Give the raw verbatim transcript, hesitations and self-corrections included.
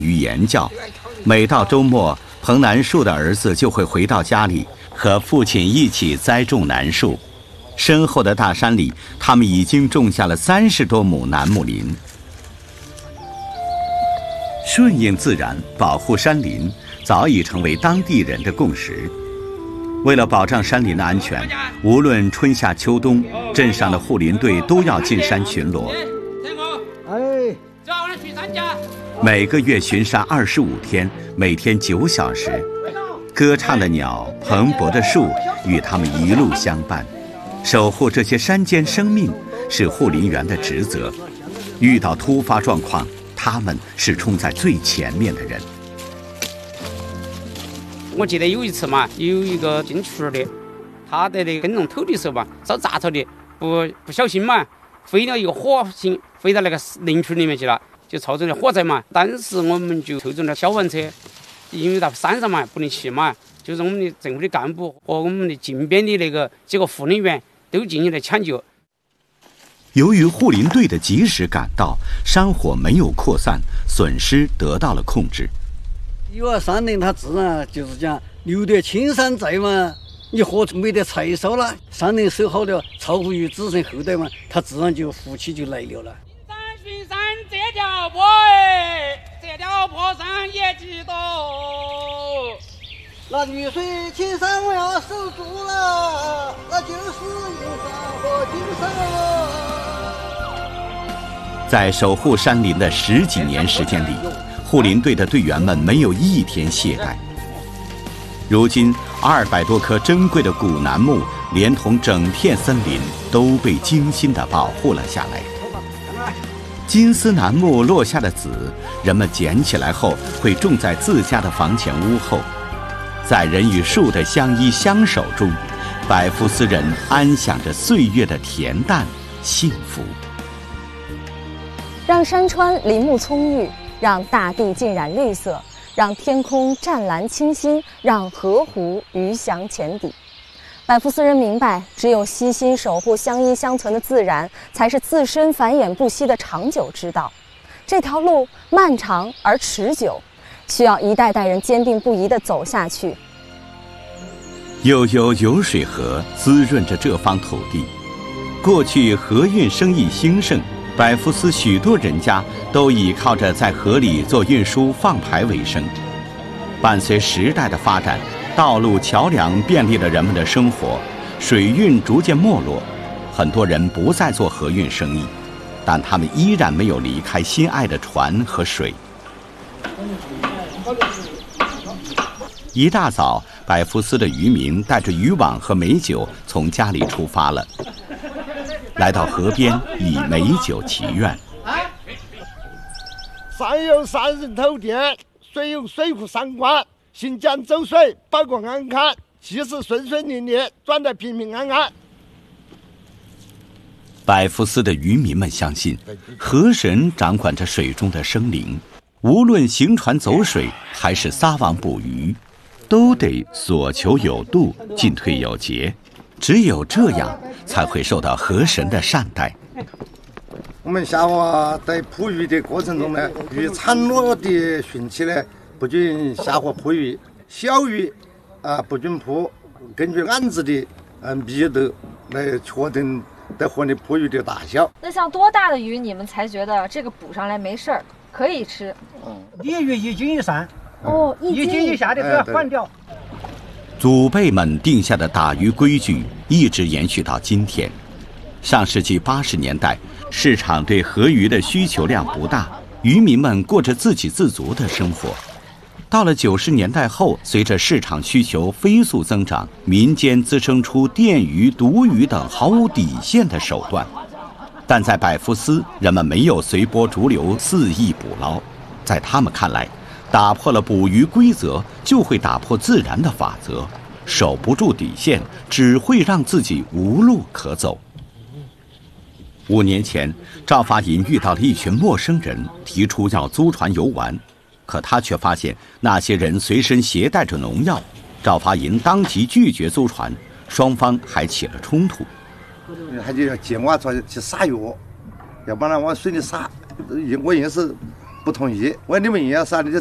于言教。每到周末，彭南树的儿子就会回到家里，和父亲一起栽种楠树。身后的大山里，他们已经种下了三十多亩楠木林。顺应自然，保护山林，早已成为当地人的共识。为了保障山林的安全，无论春夏秋冬，镇上的护林队都要进山巡逻。 哎， 每个月巡山二十五天，每天九小时。歌唱的鸟，蓬勃的树，与他们一路相伴。守护这些山间生命是护林员的职责。遇到突发状况，他们是冲在最前面的人。 我记得有一次嘛，有一个进厨的，他在那耕种土的时候嘛，烧杂草的，不不小心嘛，飞了一个火星，飞到那个林区里面去了，就造成了火灾嘛。当时我们就抽中了消防车，因为到山上嘛不能去嘛，就是我们的政府的干部和我们的近边的那个几个护林员都进行了抢救。 由于护林队的及时赶到，山火没有扩散，损失得到了控制。 有啊，山林它自然就是讲留得青山在嘛，你何处没得柴烧了？山林守好了，造福于子孙后代嘛，它自然就福气就来了了。 山巡山这条坡哎，这条坡上也几多。 那绿水青山我要守住了，那就是银山和金山了。 在守护山林的十几年时间里，护林队的队员们没有一天懈怠。如今，二百多棵珍贵的古楠木，连同整片森林，都被精心地保护了下来。金丝楠木落下的籽，人们捡起来后会种在自家的房前屋后。在人与树的相依相守中，百福斯人安享着岁月的恬淡幸福。 让山川林木葱郁，让大地浸染绿色，让天空湛蓝清新，让河湖鱼翔浅底。百福斯人明白，只有悉心守护相依相存的自然，才是自身繁衍不息的长久之道。这条路漫长而持久，需要一代代人坚定不移地走下去。 悠悠有水河滋润着这方土地。过去河运生意兴盛，百福斯许多人家都倚靠着在河里做运输放排为生。伴随时代的发展，道路桥梁便利了人们的生活，水运逐渐没落，很多人不再做河运生意，但他们依然没有离开心爱的船和水。一大早，百福斯的渔民带着渔网和美酒从家里出发了，来到河边以美酒祈愿。 山有山人头店，水有水库山关，行江走水，保国安康，气势顺顺利利，转得平平安安。 百福斯的渔民们相信，河神掌管着水中的生灵，无论行船走水还是撒网捕鱼，都得所求有度，进退有节，只有这样才会受到河神的善待。 我们下河在捕鱼的过程中呢，鱼产落的汛期呢，不准下河捕鱼，小鱼啊不准捕，根据案子的嗯密度来确定在河里捕鱼的大小。 那像多大的鱼你们才觉得这个捕上来没事儿，可以吃？ 鲤鱼一斤以上。 哦， 一斤以下的都要换掉。 祖辈们定下的打鱼规矩一直延续到今天。上世纪八十年代，市场对河鱼的需求量不大，渔民们过着自给自足的生活。到了九十年代后，随着市场需求飞速增长，民间滋生出电鱼、毒鱼等毫无底线的手段。但在百福斯，人们没有随波逐流、肆意捕捞，在他们看来，打破了捕鱼规则，就会打破自然的法则，守不住底线，只会让自己无路可走。五年前，赵发银遇到了一群陌生人，提出要租船游玩，可他却发现那些人随身携带着农药。赵发银当即拒绝租船，双方还起了冲突。 还就要借我出去去撒药，要不然往水里撒。我硬是不同意，我说你们硬要杀，你就